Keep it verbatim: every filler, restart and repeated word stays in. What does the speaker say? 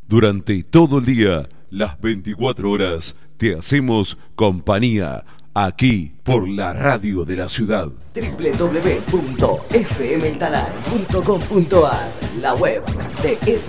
Durante todo el día, las veinticuatro horas, te hacemos compañía aquí por la radio de la ciudad. doble u doble u doble u punto f m talar punto com punto a r, la web de F